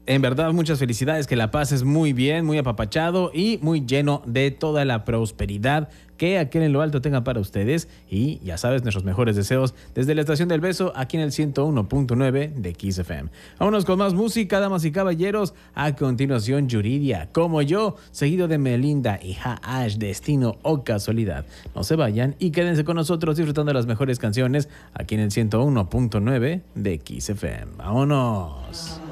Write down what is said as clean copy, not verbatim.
En verdad, muchas felicidades, que la pases muy bien, muy apapachado y muy lleno de toda la prosperidad que aquel en lo alto tenga para ustedes. Y ya sabes, nuestros mejores deseos desde la Estación del Beso, aquí en el 101.9 de Kiss FM. Vámonos con más música, damas y caballeros. A continuación, Yuridia, Como Yo, seguido de Melinda y Haash, Destino o Casualidad. No se vayan y quédense con nosotros disfrutando de las mejores canciones aquí en el 101.9 de Kiss FM. ¡Vámonos!